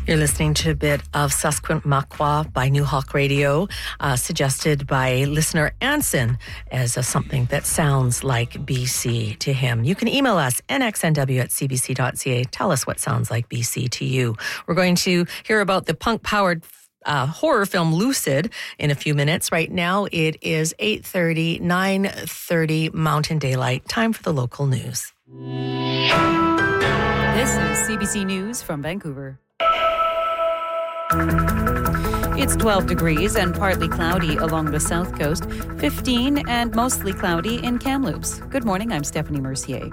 You're listening to a bit of Susquehanna Makwa by New Hawk Radio, suggested by listener Anson as something that sounds like BC to him. You can email us, nxnw@cbc.ca. Tell us what sounds like BC to you. We're going to hear about the punk-powered horror film Lucid in a few minutes. Right now, it is 8:30, 9:30 Mountain Daylight. Time for the local news. This is CBC News from Vancouver. It's 12 degrees and partly cloudy along the south coast, 15 and mostly cloudy in Kamloops. Good morning, I'm Stephanie Mercier.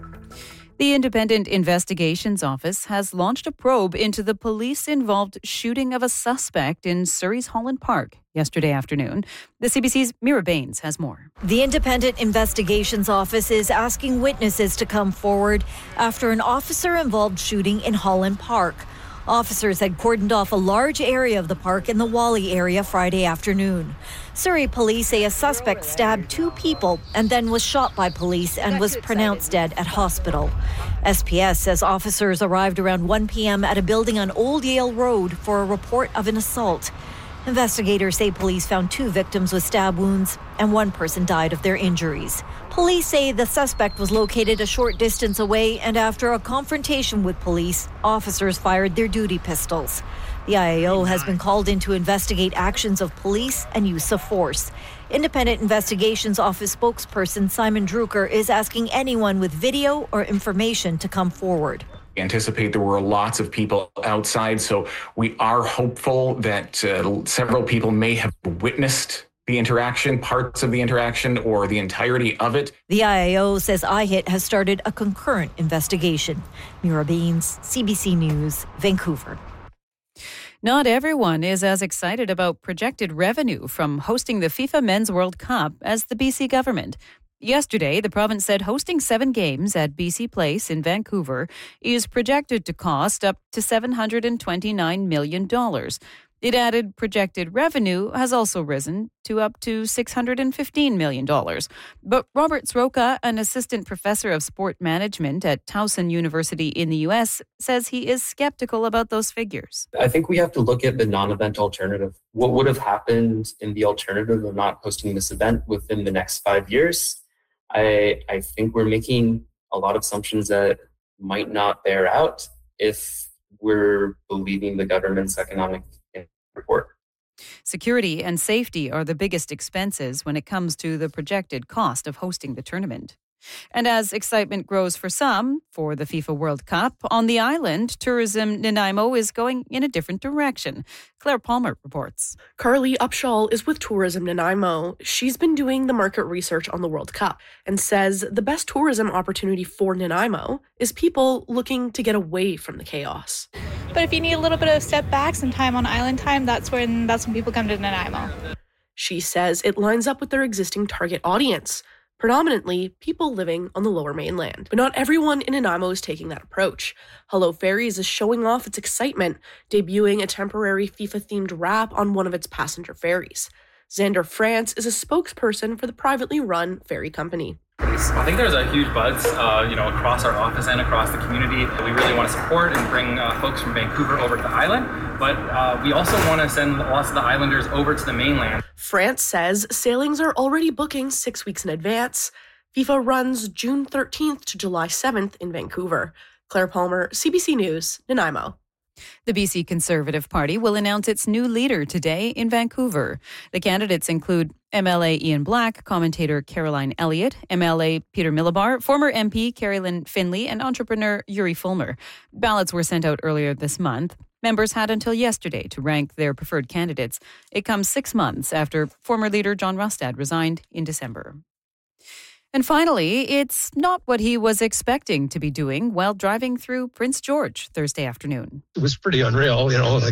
The Independent Investigations Office has launched a probe into the police-involved shooting of a suspect in Surrey's Holland Park yesterday afternoon. The CBC's Mira Baines has more. The Independent Investigations Office is asking witnesses to come forward after an officer-involved shooting in Holland Park. Officers had cordoned off a large area of the park in the Wally area Friday afternoon. Surrey police say a suspect stabbed two people and then was shot by police and was pronounced dead at hospital. SPS says officers arrived around 1 p.m. at a building on Old Yale Road for a report of an assault. Investigators say police found two victims with stab wounds and one person died of their injuries. Police say the suspect was located a short distance away, and after a confrontation with police, officers fired their duty pistols. The IAO has been called in to investigate actions of police and use of force. Independent Investigations Office spokesperson Simon Drucker is asking anyone with video or information to come forward. Anticipate there were lots of people outside, so we are hopeful that several people may have witnessed the interaction, parts of the interaction, or the entirety of it. The IAO says IHIT has started a concurrent investigation. Mira Baines, CBC News, Vancouver. Not everyone is as excited about projected revenue from hosting the FIFA Men's World Cup as the BC government. Yesterday, the province said hosting 7 games at BC Place in Vancouver is projected to cost up to $729 million. It added projected revenue has also risen to up to $615 million. But Robert Sroka, an assistant professor of sport management at Towson University in the U.S., says he is skeptical about those figures. I think we have to look at the non-event alternative. What would have happened in the alternative of not hosting this event within the next 5 years? I think we're making a lot of assumptions that might not bear out if we're believing the government's economic report. Security and safety are the biggest expenses when it comes to the projected cost of hosting the tournament. And as excitement grows for some for the FIFA World Cup, on the island, tourism Nanaimo is going in a different direction. Claire Palmer reports. Carly Upshaw is with Tourism Nanaimo. She's been doing the market research on the World Cup and says the best tourism opportunity for Nanaimo is people looking to get away from the chaos. But if you need a little bit of step back, some time on island time, that's when people come to Nanaimo. She says it lines up with their existing target audience, predominantly people living on the Lower Mainland. But not everyone in Nanaimo is taking that approach. Hello Ferries is showing off its excitement, debuting a temporary FIFA-themed wrap on one of its passenger ferries. Xander France is a spokesperson for the privately run ferry company. I think there's a huge buzz, across our office and across the community. We really want to support and bring folks from Vancouver over to the island, but we also want to send lots of the islanders over to the mainland. France says sailings are already booking 6 weeks in advance. FIFA runs June 13th to July 7th in Vancouver. Claire Palmer, CBC News, Nanaimo. The BC Conservative Party will announce its new leader today in Vancouver. The candidates include MLA Ian Black, commentator Caroline Elliott, MLA Peter Millibar, former MP Carrie-Lynn Finley, and entrepreneur Yuri Fulmer. Ballots were sent out earlier this month. Members had until yesterday to rank their preferred candidates. It comes 6 months after former leader John Rustad resigned in December. And finally, it's not what he was expecting to be doing while driving through Prince George Thursday afternoon. It was pretty unreal,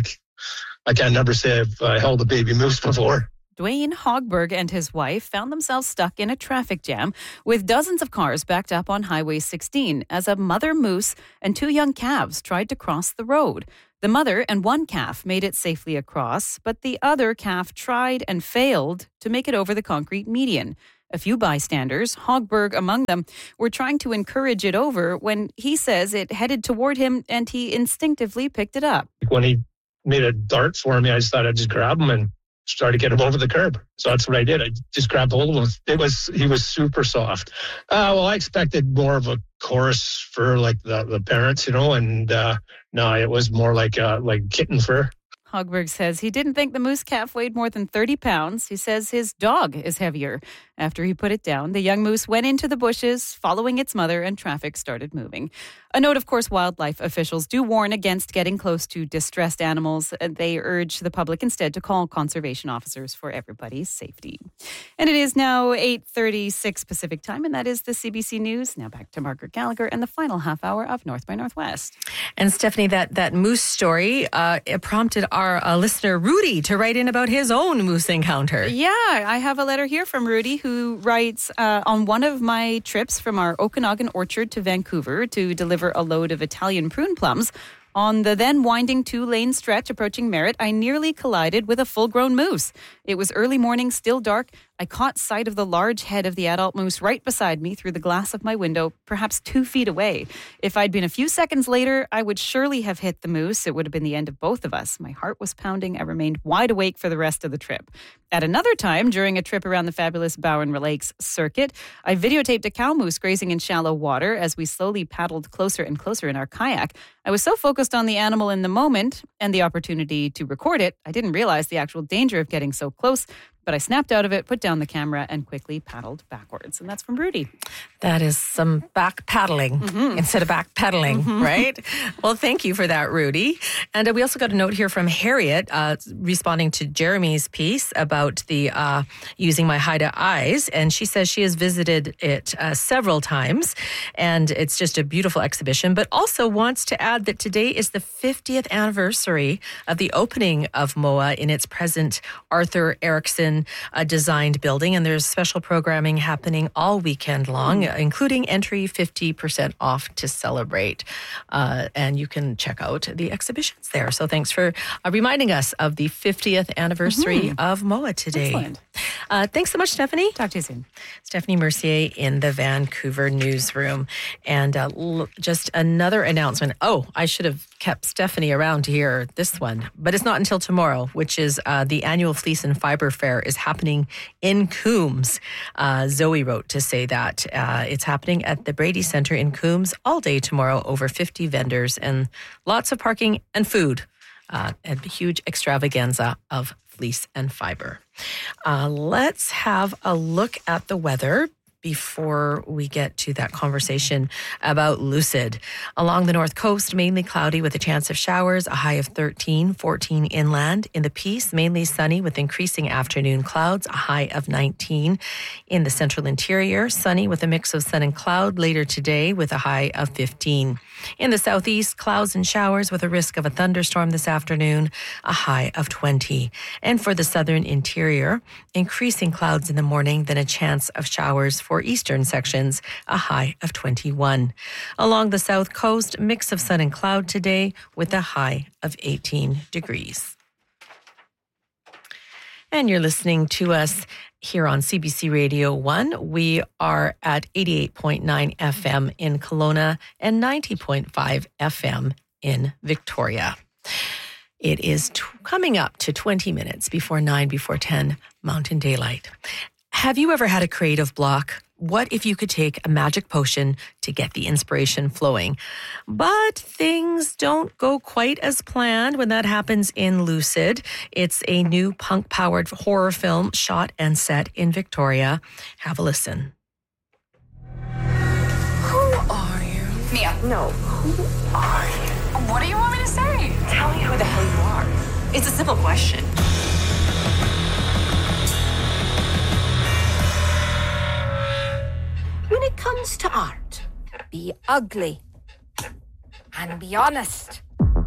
I can't never say I've held a baby moose before. Dwayne Hogberg and his wife found themselves stuck in a traffic jam with dozens of cars backed up on Highway 16 as a mother moose and 2 young calves tried to cross the road. The mother and 1 calf made it safely across, but the other calf tried and failed to make it over the concrete median. A few bystanders, Hogberg among them, were trying to encourage it over when he says it headed toward him and he instinctively picked it up. When he made a dart for me, I just thought I'd just grab him and try to get him over the curb. So that's what I did. I just grabbed hold of him. He was super soft. Well, I expected more of a chorus fur like the parents, and no, it was more like kitten fur. Hogberg says he didn't think the moose calf weighed more than 30 pounds. He says his dog is heavier. After he put it down, the young moose went into the bushes, following its mother, and traffic started moving. A note, of course, wildlife officials do warn against getting close to distressed animals. They urge the public instead to call conservation officers for everybody's safety. And it is now 8:36 Pacific time, and that is the CBC News. Now back to Margaret Gallagher and the final half hour of North by Northwest. And Stephanie, that moose story it prompted our listener Rudy to write in about his own moose encounter. Yeah, I have a letter here from Rudy who writes, on one of my trips from our Okanagan orchard to Vancouver to deliver a load of Italian prune plums, on the then winding 2-lane stretch approaching Merritt, I nearly collided with a full-grown moose. It was early morning, still dark. I caught sight of the large head of the adult moose right beside me through the glass of my window, perhaps 2 feet away. If I'd been a few seconds later, I would surely have hit the moose. It would have been the end of both of us. My heart was pounding. I remained wide awake for the rest of the trip. At another time, during a trip around the fabulous Bowen Lakes circuit, I videotaped a cow moose grazing in shallow water as we slowly paddled closer and closer in our kayak. I was so focused on the animal in the moment and the opportunity to record it, I didn't realize the actual danger of getting so close. But I snapped out of it, put down the camera, and quickly paddled backwards. And that's from Rudy. That is some back paddling instead of back pedaling, right? Well, thank you for that, Rudy. And we also got a note here from Harriet responding to Jeremy's piece about the using my Haida eyes. And she says she has visited it several times, and it's just a beautiful exhibition, but also wants to add that today is the 50th anniversary of the opening of MOA in its present Arthur Erickson designed building, and there's special programming happening all weekend long, including entry 50% off to celebrate. And you can check out the exhibitions there. So thanks for reminding us of the 50th anniversary of MOA today. Excellent. Thanks so much, Stephanie. Talk to you soon. Stephanie Mercier in the Vancouver newsroom. And just another announcement. Oh, I should have kept Stephanie around to hear this one, but it's not until tomorrow, which is the annual Fleece and Fiber Fair is happening in Coombs. Zoe wrote to say that it's happening at the Brady Centre in Coombs all day tomorrow. Over 50 vendors and lots of parking and food. A huge extravaganza of fleece and fiber. Let's have a look at the weather before we get to that conversation about Lucid. Along the north coast, mainly cloudy with a chance of showers, a high of 13, 14 inland. In the Peace, mainly sunny with increasing afternoon clouds, a high of 19. In the central interior, sunny with a mix of sun and cloud later today with a high of 15. In the southeast, clouds and showers with a risk of a thunderstorm this afternoon, a high of 20. And for the southern interior, increasing clouds in the morning, then a chance of showers for eastern sections, a high of 21. Along the south coast, mix of sun and cloud today with a high of 18 degrees. And you're listening to us here on CBC Radio 1. We are at 88.9 FM in Kelowna and 90.5 FM in Victoria. It is coming up to 20 minutes before 9, before 10 Mountain Daylight. Have you ever had a creative block? What if you could take a magic potion to get the inspiration flowing? But things don't go quite as planned when that happens in Lucid. It's a new punk-powered horror film shot and set in Victoria. Have a listen. Who are you? Mia. No. Who are you? What do you want me to say? Tell me who the hell you are. It's a simple question. When it comes to art, be ugly and be honest.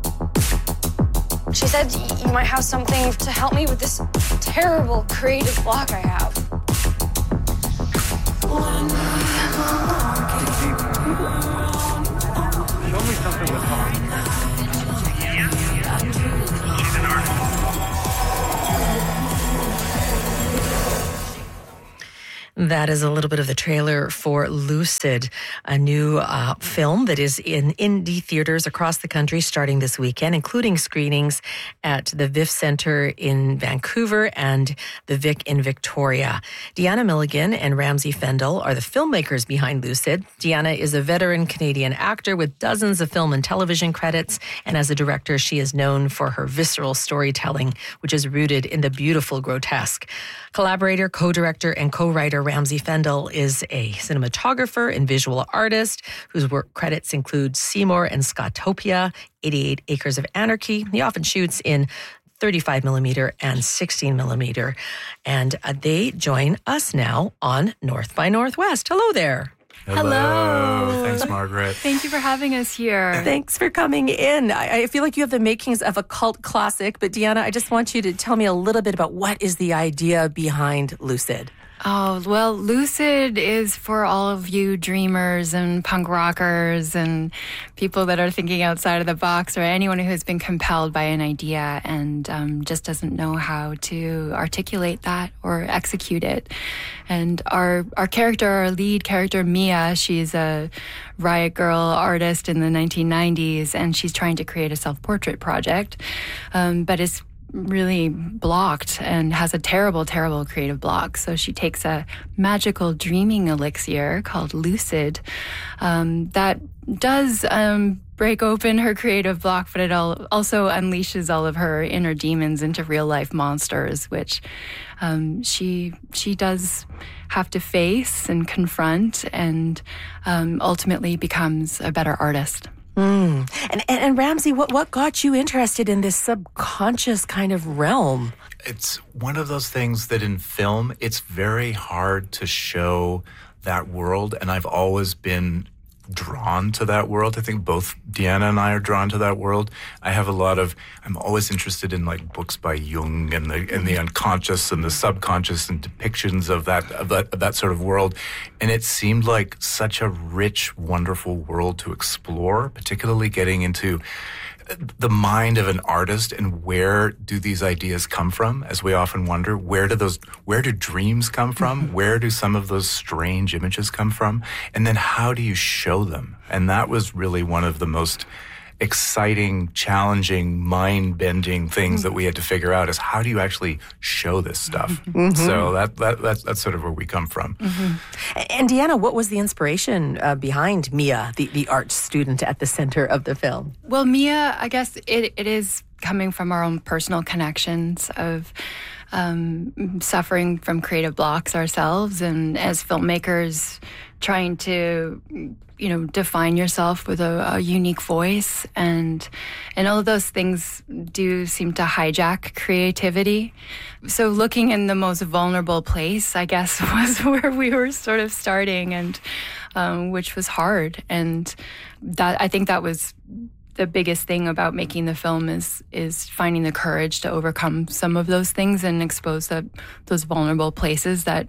She said you might have something to help me with this terrible creative block I have. Show me something with heart. She's an artist. That is a little bit of the trailer for Lucid, a new film that is in indie theaters across the country starting this weekend, including screenings at the VIF Centre in Vancouver and the Vic in Victoria. Deanna Milligan and Ramsey Fendel are the filmmakers behind Lucid. Deanna is a veteran Canadian actor with dozens of film and television credits, and as a director, she is known for her visceral storytelling, which is rooted in the beautiful grotesque. Collaborator, co-director, and co-writer Ramsey Fendel is a cinematographer and visual artist whose work credits include Seymour and Scotopia, 88 Acres of Anarchy. He often shoots in 35mm and 16mm. And they join us now on North by Northwest. Hello there. Hello. Thanks, Margaret. Thank you for having us here. Thanks for coming in. I feel like you have the makings of a cult classic, but Deanna, I just want you to tell me a little bit about what is the idea behind Lucid. Oh, well, Lucid is for all of you dreamers and punk rockers and people that are thinking outside of the box, or anyone who has been compelled by an idea and just doesn't know how to articulate that or execute it. And our lead character, Mia, she's a riot girl artist in the 1990s, and she's trying to create a self-portrait project, but is really blocked and has a terrible, terrible creative block. So she takes a magical dreaming elixir called Lucid that does break open her creative block, but it also unleashes all of her inner demons into real life monsters, which she does have to face and confront, and ultimately becomes a better artist. And Ramsey, what got you interested in this subconscious kind of realm? It's one of those things that in film, it's very hard to show that world, and I've always been drawn to that world. I think both Deanna and I are drawn to that world. I'm always interested in like books by Jung and the unconscious and the subconscious and depictions of that sort of world. And it seemed like such a rich, wonderful world to explore, particularly getting into the mind of an artist and where do these ideas come from, as we often wonder. Where do dreams come from? Where do some of those strange images come from? And then how do you show them? And that was really one of the most exciting, challenging, mind-bending things that we had to figure out, is how do you actually show this stuff? So that's sort of where we come from. And Deanna, what was the inspiration behind Mia, the art student at the center of the film? Well, Mia, I guess it is coming from our own personal connections of suffering from creative blocks ourselves, and as filmmakers trying to define yourself with a unique voice, and all of those things do seem to hijack creativity. So looking in the most vulnerable place, I guess, was where we were sort of starting, and which was hard. And that, I think that was the biggest thing about making the film is finding the courage to overcome some of those things and expose those vulnerable places that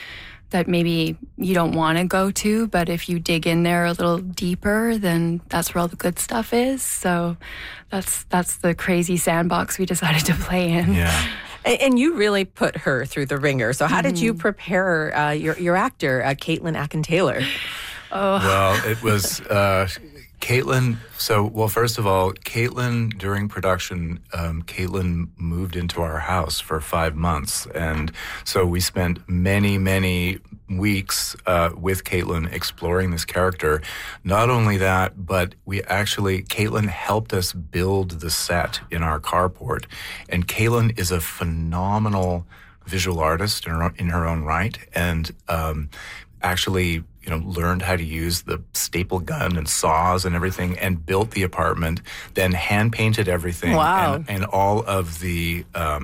maybe you don't want to go to, but if you dig in there a little deeper, then that's where all the good stuff is. So that's the crazy sandbox we decided to play in. Yeah. And you really put her through the ringer. So how did you prepare your actor, Caitlin Akin-Taylor? Oh. Well, it was Caitlin. First of all, Caitlin, during production, Caitlin moved into our house for 5 months. And so we spent many, many weeks with Caitlin exploring this character. Not only that, but Caitlin helped us build the set in our carport. And Caitlin is a phenomenal visual artist in her own right. And actually, learned how to use the staple gun and saws and everything, and built the apartment, then hand painted everything. Wow. And all of the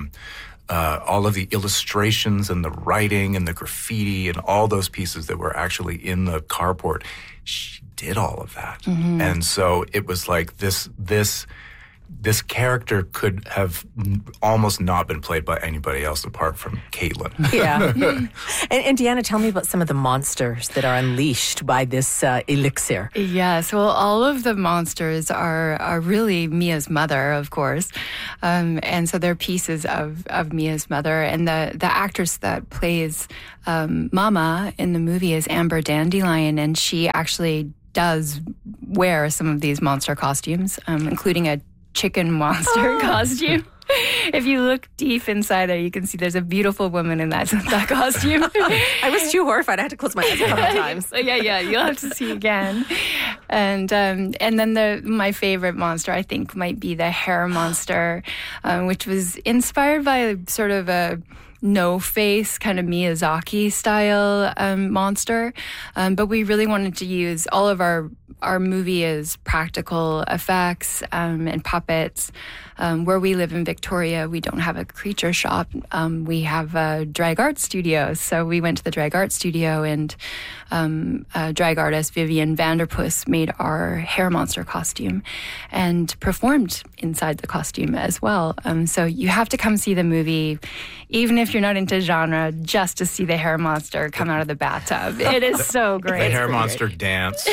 illustrations and the writing and the graffiti and all those pieces that were actually in the carport. She did all of that. And so it was like this this character could have almost not been played by anybody else apart from Caitlin. Yeah. and Deanna, tell me about some of the monsters that are unleashed by this elixir. Yes, well, all of the monsters are really Mia's mother, of course. And so they're pieces of Mia's mother. And the actress that plays Mama in the movie is Amber Dandelion, and she actually does wear some of these monster costumes, including a chicken monster costume. If you look deep inside there, you can see there's a beautiful woman in that costume. I was too horrified. I had to close my eyes a couple of times. Yeah, you'll have to see again. And then my favorite monster, I think, might be the hair monster, which was inspired by sort of a no-face, kind of Miyazaki-style monster. But we really wanted to use all of our movie as practical effects and puppets. Where we live in Victoria, we don't have a creature shop. We have a drag art studio. So we went to the drag art studio, and drag artist Vivian Vanderpuss made our hair monster costume and performed inside the costume as well. So you have to come see the movie, even if you're not into genre, just to see the hair monster come out of the bathtub. It is so great. The hair monster dance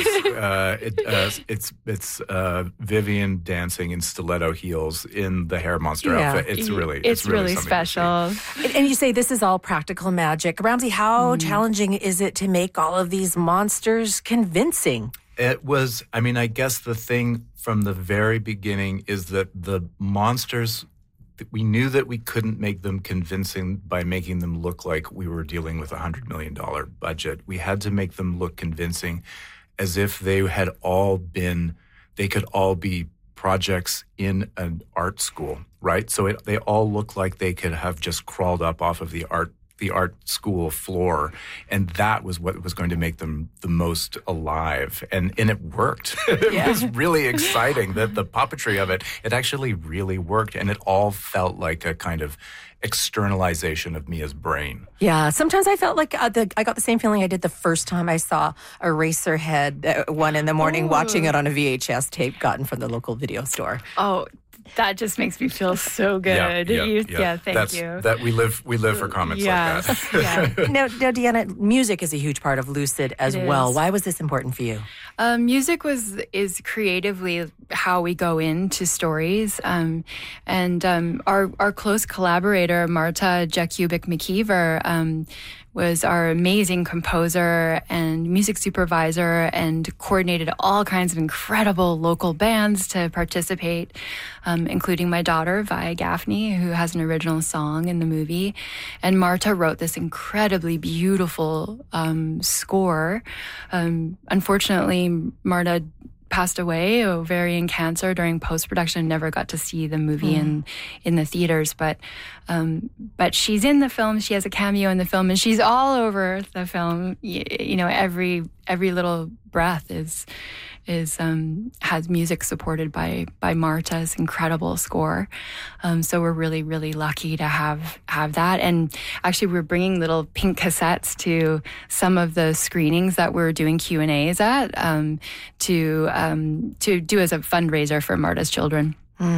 is it's Vivian dancing in stiletto heels in the hair monster outfit. It's really special. And you say this is all practical magic. Ramsey, how challenging is it to make all of these monsters convincing? It was, I guess the thing from the very beginning is that the monsters, we knew that we couldn't make them convincing by making them look like we were dealing with a $100 million budget. We had to make them look convincing as if they could all be projects in an art school, right? So they all look like they could have just crawled up off of the art school floor, and that was what was going to make them the most alive, and it worked. It was really exciting that the puppetry of it actually really worked, and it all felt like a kind of externalization of Mia's brain. Yeah, sometimes I felt like I got the same feeling I did the first time I saw Eraserhead at 1 a.m, watching it on a VHS tape gotten from the local video store. Oh, that just makes me feel so good. Thank you. That we live for comments like that. Now, Deanna, music is a huge part of Lucid as well. Why was this important for you? Music is creatively how we go into stories. And our close collaborator, Marta Jakubik-McKeever, was our amazing composer and music supervisor and coordinated all kinds of incredible local bands to participate, including my daughter, Vi Gaffney, who has an original song in the movie. And Marta wrote this incredibly beautiful score. Unfortunately, Marta passed away, ovarian cancer, during post-production. Never got to see the movie in the theaters, but she's in the film. She has a cameo in the film, and she's all over the film. Every little breath has music supported by Marta's incredible score. So we're really, really lucky to have that. And actually, we're bringing little pink cassettes to some of the screenings that we're doing Q&As at to do as a fundraiser for Marta's children.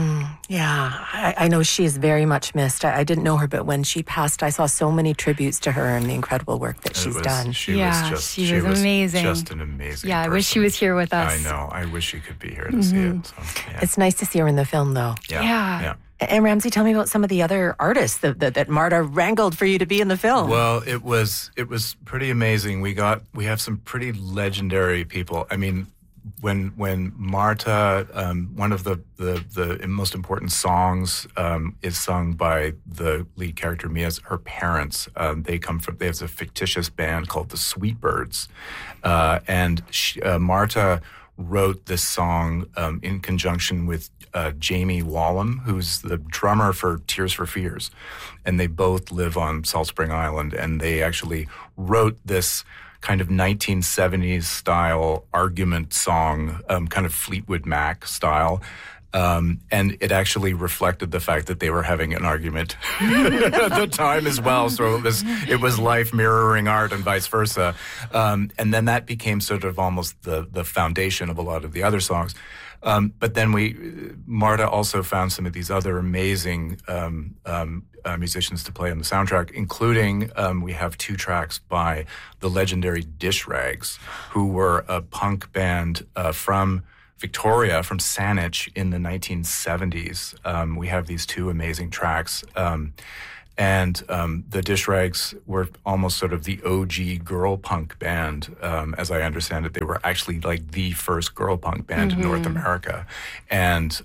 I know she is very much missed. I didn't know her, but when she passed, I saw so many tributes to her and the incredible work that she's done. She was amazing. Just an amazing person. I wish she was here with us. I know. I wish she could be here to see it. So, It's nice to see her in the film, though. Yeah. And Ramsey, tell me about some of the other artists that Marta wrangled for you to be in the film. Well, it was pretty amazing. We have some pretty legendary people. When Marta, one of the most important songs is sung by the lead character Mia's her parents. They have a fictitious band called the Sweetbirds, and Marta wrote this song in conjunction with Jamie Wallum, who's the drummer for Tears for Fears, and they both live on Salt Spring Island, and they actually wrote this kind of 1970s style argument song, kind of Fleetwood Mac style. And it actually reflected the fact that they were having an argument at the time as well. So it was life mirroring art and vice versa. And then that became sort of almost the foundation of a lot of the other songs. But then Marta also found some of these other amazing musicians to play on the soundtrack, including we have 2 tracks by the legendary Dish Rags, who were a punk band from Victoria, from Saanich in the 1970s. We have these 2 amazing tracks. And the Dish Rags were almost sort of the OG girl punk band. As I understand it, they were actually like the first girl punk band in North America. And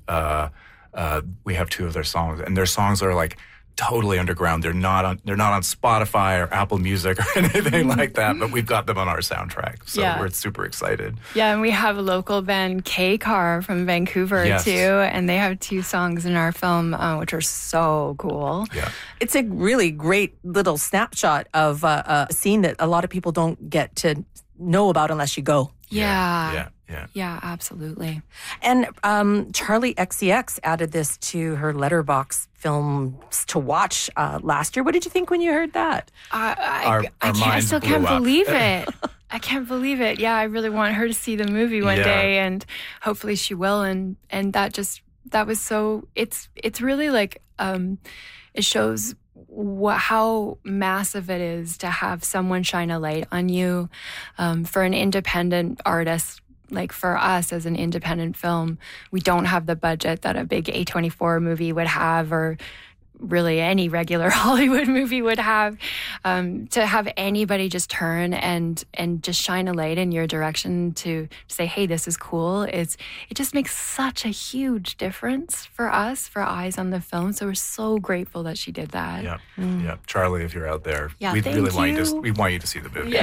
we have 2 of their songs. And their songs are like totally underground. They're not on Spotify or Apple Music or anything like that, but we've got them on our soundtrack. So we're super excited. Yeah, and we have a local band, K-Car from Vancouver too, and they have 2 songs in our film, which are so cool. Yeah. It's a really great little snapshot of a scene that a lot of people don't get to know about unless you go. Yeah, absolutely. And Charlie XCX added this to her Letterboxd films to watch last year. What did you think when you heard that? I still can't believe it. I can't believe it. Yeah, I really want her to see the movie one day, and hopefully she will. And that was so. It's really like it shows how massive it is to have someone shine a light on you. For an independent artist, like for us as an independent film, we don't have the budget that a big A24 movie would have, or really any regular Hollywood movie would have. To have anybody just turn and just shine a light in your direction to say, hey, this is cool, it just makes such a huge difference for us, for eyes on the film. So we're so grateful that she did that. Yeah. Charlie, if you're out there, we really want you to see the movie.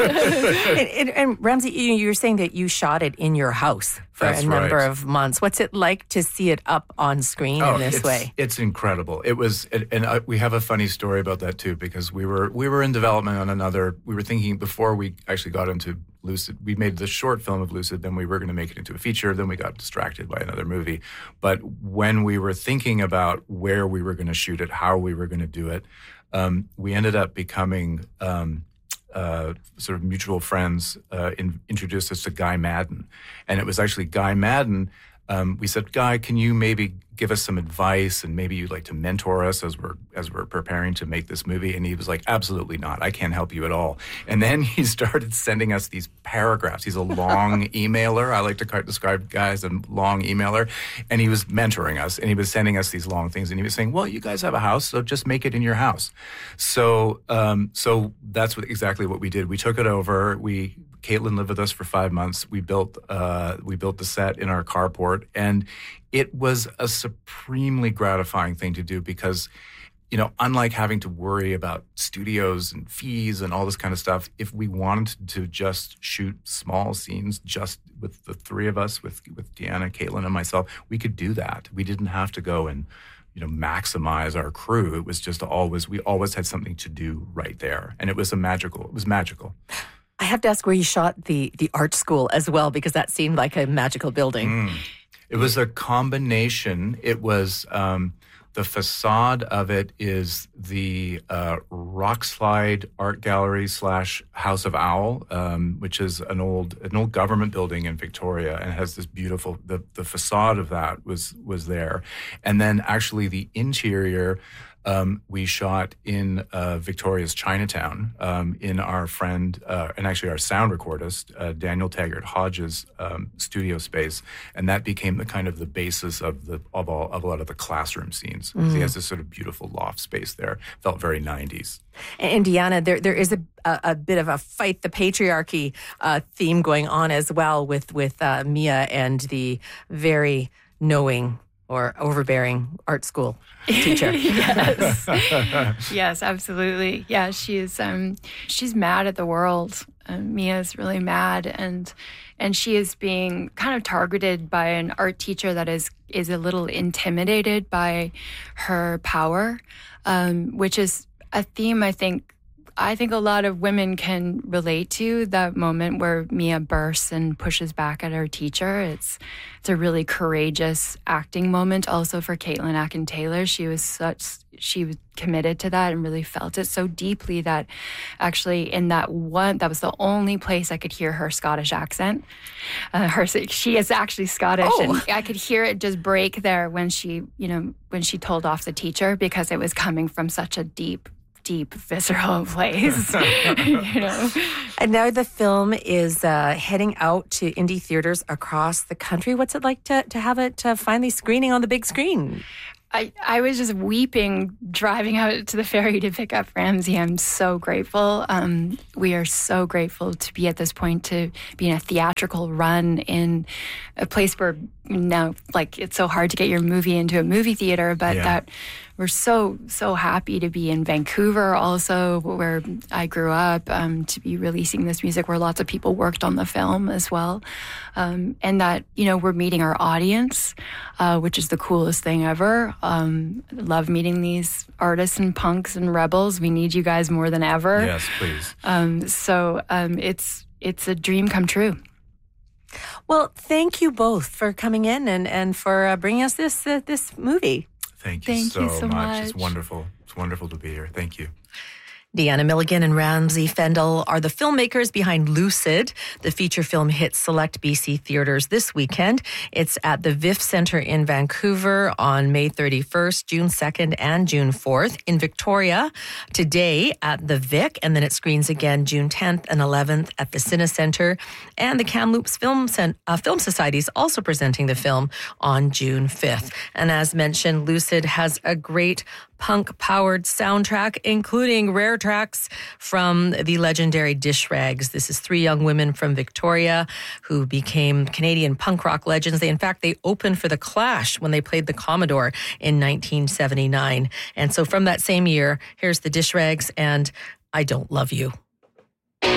And Ramsey, you were saying that you shot it in your house for a number of months. What's it like to see it up on screen in this way? It's incredible. It was, and we have a funny story about that too, because we were in development on another. We were thinking before we actually got into Lucid. We made the short film of Lucid, then we were going to make it into a feature. Then we got distracted by another movie. But when we were thinking about where we were going to shoot it, how we were going to do it, we ended up becoming sort of mutual friends. Introduced us to Guy Madden, and it was actually Guy Madden. We said, Guy, can you maybe give us some advice, and maybe you'd like to mentor us as we're preparing to make this movie? And he was like, absolutely not. I can't help you at all. And then he started sending us these paragraphs. He's a long emailer. I like to describe Guy as a long emailer. And he was mentoring us, and he was sending us these long things. And he was saying, well, you guys have a house, so just make it in your house. So that's exactly what we did. We took it over. Caitlin lived with us for 5 months. We built the set in our carport, and it was a supremely gratifying thing to do because, unlike having to worry about studios and fees and all this kind of stuff, if we wanted to just shoot small scenes just with the 3 of us, with Deanna, Caitlin, and myself, we could do that. We didn't have to go and maximize our crew. It was just we always had something to do right there, and it was magical. I have to ask where you shot the art school as well, because that seemed like a magical building. It was a combination. It was the facade of it is the Rockslide Art Gallery / House of Owl, which is an old government building in Victoria, and has this beautiful. The facade of that was there, and then actually the interior. We shot in Victoria's Chinatown in our friend and actually our sound recordist Daniel Taggart Hodges' studio space, and that became the kind of the basis of a lot of the classroom scenes. He has this sort of beautiful loft space there. Felt very 90s. And Deanna, there is a bit of a fight the patriarchy theme going on as well with Mia and the very knowing or overbearing art school teacher. Yes. Yes, absolutely. Yeah, she's mad at the world. Mia's really mad, and she is being kind of targeted by an art teacher that is a little intimidated by her power, which is a theme I think I think a lot of women can relate to that moment where Mia bursts and pushes back at her teacher. It's a really courageous acting moment. Also for Caitlin Akin-Taylor, she was committed to that and really felt it so deeply that actually in that was the only place I could hear her Scottish accent. She is actually Scottish, and I could hear it just break there when she told off the teacher, because it was coming from such a deep, visceral place. And now the film is heading out to indie theaters across the country. What's it like to have it finally screening on the big screen? I was just weeping driving out to the ferry to pick up Ramsey. I'm so grateful. We are so grateful to be at this point, to be in a theatrical run in a place where now, it's so hard to get your movie into a movie theater, but that we're so happy to be in Vancouver also, where I grew up, to be releasing this music where lots of people worked on the film as well. And that, we're meeting our audience, which is the coolest thing ever. Love meeting these artists and punks and rebels. We need you guys more than ever. Yes, please. It's a dream come true. Well, thank you both for coming in and for bringing us this movie. Thank you so much. It's wonderful. It's wonderful to be here. Thank you. Deanna Milligan and Ramsey Fendel are the filmmakers behind Lucid. The feature film hits select BC theaters this weekend. It's at the VIF Centre in Vancouver on May 31st, June 2nd, and June 4th. In Victoria today at the Vic, and then it screens again June 10th and 11th at the Cine Centre. And the Kamloops Film Society is also presenting the film on June 5th. And as mentioned, Lucid has a great punk-powered soundtrack, including rare tracks from the legendary Dish Rags. This is three young women from Victoria who became Canadian punk rock legends. They opened for The Clash when they played the Commodore in 1979. And so from that same year, here's the Dish Rags and I Don't Love You.